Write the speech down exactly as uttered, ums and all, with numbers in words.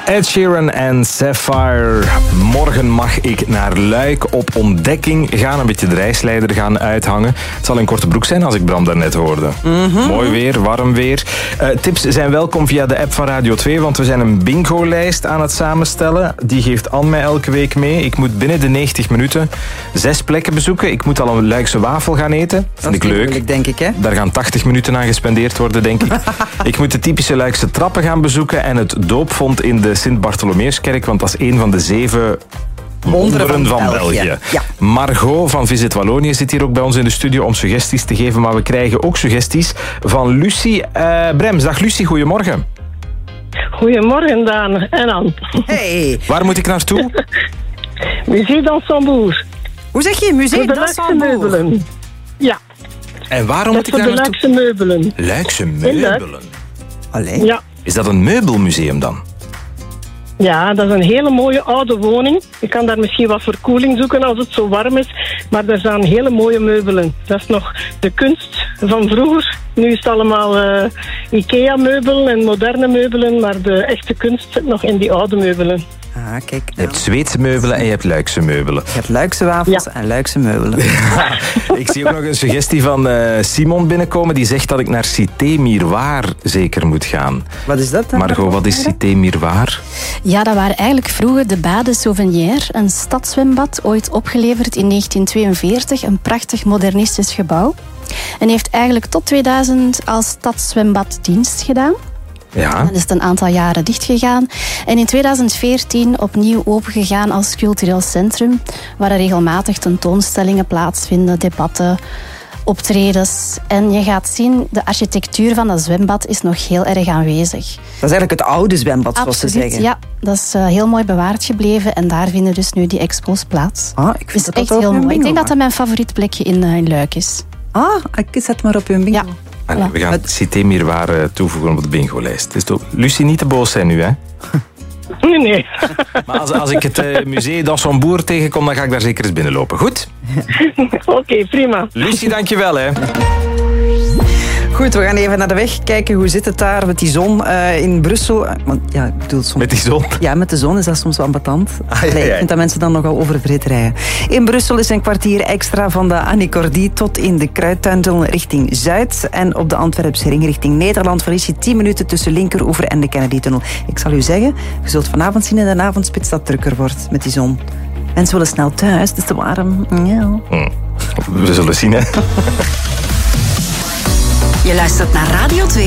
Ed Sheeran en Sapphire. Morgen mag ik naar Luik op ontdekking gaan. Een beetje de reisleider gaan uithangen. Het zal in korte broek zijn als ik Bram daarnet hoorde. Mm-hmm. Mooi weer, warm weer. Uh, tips zijn welkom via de app van Radio twee, want we zijn een bingo-lijst aan het samenstellen. Die geeft Anne mij elke week mee. Ik moet binnen de negentig minuten zes plekken bezoeken. Ik moet al een Luikse wafel gaan eten. Vind ik leuk. Moeilijk, denk ik, hè? Daar gaan tachtig minuten aan gespendeerd worden, denk ik. Ik moet de typische Luikse trappen gaan bezoeken en het doopvond in de Sint-Bartholomeuskerk, want dat is een van de zeven wonderen van, van België. België. Ja. Margot van Visit Wallonië zit hier ook bij ons in de studio om suggesties te geven, maar we krijgen ook suggesties van Lucie uh, Brems. Dag Lucie, goedemorgen. Goedemorgen, Daan en Anne. Hey. Waar moet ik naartoe? Musée d'Ansembourg. Hoe zeg je? Musée d'Ansembourg? Ja. En waarom moet ik daar naartoe? Luikse meubelen. Luikse meubelen? Allee. Ja. Is dat een meubelmuseum dan? Ja, dat is een hele mooie oude woning. Je kan daar misschien wat verkoeling zoeken als het zo warm is. Maar er staan hele mooie meubelen. Dat is nog de kunst van vroeger. Nu is het allemaal uh, IKEA-meubelen en moderne meubelen. Maar de echte kunst zit nog in die oude meubelen. Ah, kijk. Nou. Je hebt Zweedse meubelen en je hebt Luikse meubelen. Je hebt Luikse wafels ja. en Luikse meubelen. Ik zie ook nog een suggestie van uh, Simon binnenkomen. Die zegt dat ik naar Cité Miroir zeker moet gaan. Wat is dat dan? Margot, wat is Cité Miroir? Ja, dat waren eigenlijk vroeger de Baden Souvenir. Een stadszwembad, ooit opgeleverd in negentien tweeënveertig. Een prachtig modernistisch gebouw. En heeft eigenlijk tot tweeduizend als stadszwembad dienst gedaan. Ja. Dan is het een aantal jaren dichtgegaan. En in tweeduizend veertien opnieuw opengegaan als cultureel centrum, waar er regelmatig tentoonstellingen plaatsvinden, debatten, optredens. En je gaat zien, de architectuur van dat zwembad is nog heel erg aanwezig. Dat is eigenlijk het oude zwembad, zoals ze zeggen. Ja, dat is uh, heel mooi bewaard gebleven. En daar vinden dus nu die expos plaats. Ah, ik vind is dat echt dat heel mooi. bingo, Ik denk dat maar. dat mijn favoriet plekje in, uh, in Luik is. Ah, ik zet maar op hun bingo. Ja. Allee, we gaan Cité Miroir toevoegen op de bingo-lijst. Dus toch, Lucie, niet te boos zijn nu, hè? Nee, nee. Maar als, als ik het uh, Musée d'Ansembourg tegenkom, dan ga ik daar zeker eens binnenlopen. Goed? Oké, okay, prima. Lucie, dankjewel, hè. Goed, we gaan even naar de weg kijken. Hoe zit het daar met die zon uh, in Brussel? Want, ja, ik bedoel, soms... Met die zon? Ja, met de zon is dat soms wel ambetant. Ah, ja, ja. Nee, ik vind dat mensen dan nogal overvreed rijden. In Brussel is een kwartier extra van de Annie Cordy tot in de Kruidtuintunnel richting Zuid. En op de Antwerpse ring richting Nederland verlies je tien minuten tussen Linkeroever en de Kennedy-tunnel. Ik zal u zeggen, je zult vanavond zien in de avondspits dat drukker wordt met die zon. Mensen willen snel thuis, het is te warm. Ja. Hm. We zullen zien, hè. Je luistert naar Radio twee.